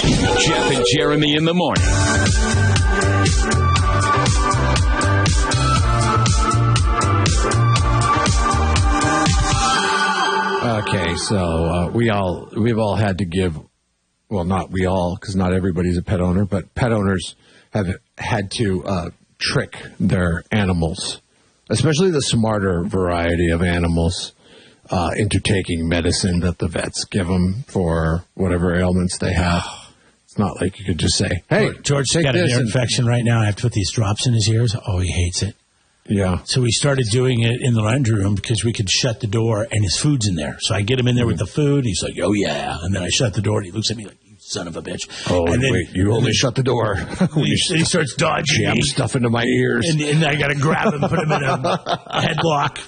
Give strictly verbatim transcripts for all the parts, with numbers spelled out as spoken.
Jeff and Jeremy in the morning. Okay, so uh, we all we've all had to give. Well, not we all, because not everybody's a pet owner, but pet owners have had to uh, trick their animals, especially the smarter variety of animals, uh, into taking medicine that the vets give them for whatever ailments they have. It's not like you could just say, hey, George's got an ear infection right now. I have to put these drops in his ears. Oh, he hates it. Yeah. So we started doing it in the laundry room because we could shut the door and his food's in there. So I get him in there with the food. He's like, oh, yeah. And then I shut the door and he looks at me like, you son of a bitch. Oh, and then, wait, you only shut the door. when he, he starts dodging jam me. stuff into my ears. And, and I got to grab him, put him in a headlock.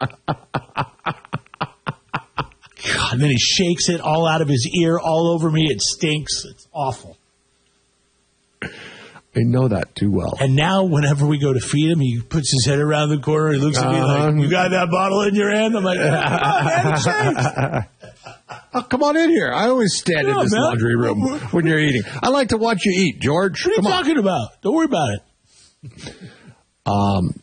And then he shakes it all out of his ear, all over me. It stinks. It's awful. I know that too well. And now whenever we go to feed him, he puts his head around the corner. He looks at me uh-huh. like, you got that bottle in your hand? I'm like, come on, man, it shakes. Oh, come on in here. I always stand Yeah, in this man. laundry room when you're eating. I like to watch you eat, George. What are you Come on. talking about? Don't worry about it. Um,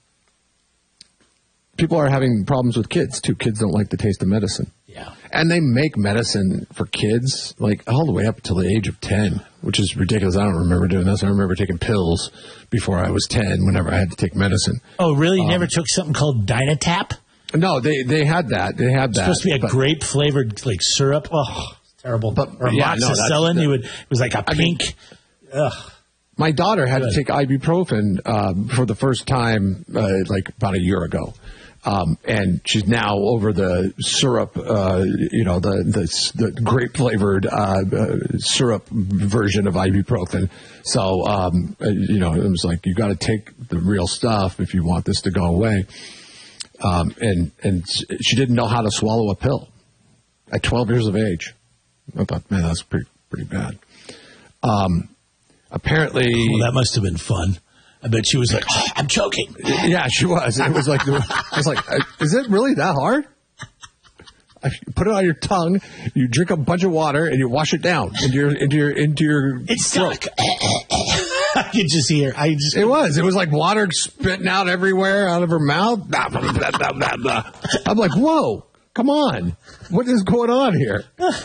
people are having problems with kids, too. Kids don't like the taste of medicine. Yeah. And they make medicine for kids, like, all the way up until the age of ten, which is ridiculous. I don't remember doing this. I remember taking pills before I was ten whenever I had to take medicine. Oh, really? You Um, never took something called Dynatap? No, they, they had that. They had It's that. supposed to be a but- grape-flavored, like, syrup. Oh, it's terrible. But- or yeah, no, that's amoxicillin. the- you would, it was like a I mean- pink. Ugh. My daughter had Good. to take ibuprofen um, for the first time, uh, like about a year ago, um, and she's now over the syrup, uh, you know, the the, the grape flavored uh, uh, syrup version of ibuprofen. So, um, uh, you know, it was like you got to take the real stuff if you want this to go away. Um, and and she didn't know how to swallow a pill at twelve years of age. I thought, man, that's pretty pretty bad. Um. Apparently, Well, that must have been fun. I bet she was like, oh, I'm choking. yeah, she was. It was like, I was like, is it really that hard? I put it on your tongue. You drink a bunch of water and you wash it down into your into your into your. It's throat. stuck. I could just hear. I just. It was. It was like water spitting out everywhere out of her mouth. Blah, blah, blah, blah, blah, blah. I'm like, whoa, come on, what is going on here?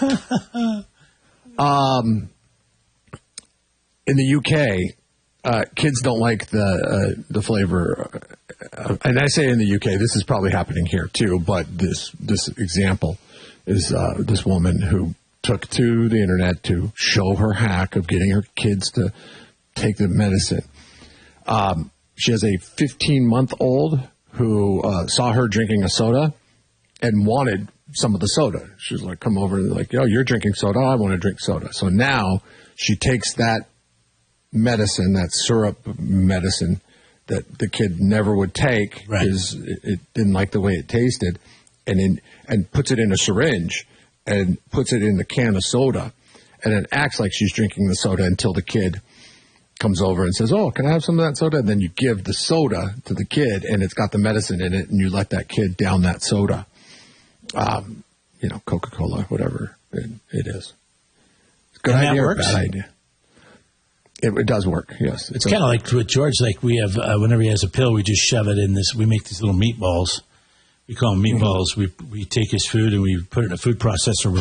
Um. In the U K, uh, kids don't like the uh, the flavor, uh, and I say in the U K, this is probably happening here too. But this this example is uh, this woman who took to the internet to show her hack of getting her kids to take the medicine. Um, she has a fifteen month old who uh, saw her drinking a soda and wanted some of the soda. She was like, "Come over," and like, "Yo, you're drinking soda. I want to drink soda." So now she takes that medicine, that syrup medicine that the kid never would take because right. it, it didn't like the way it tasted, and in, and puts it in a syringe and puts it in the can of soda, and then acts like she's drinking the soda until the kid comes over and says, "Oh, can I have some of that soda?" And then you give the soda to the kid, and it's got the medicine in it, and you let that kid down that soda. Um, you know, Coca-Cola, whatever it, it is. Good and idea that or works? bad idea? It, it does work, yes. It's kind of like with George, like we have, uh, whenever he has a pill, we just shove it in this, we make these little meatballs. We call them meatballs. Mm-hmm. We we take his food and we put it in a food processor.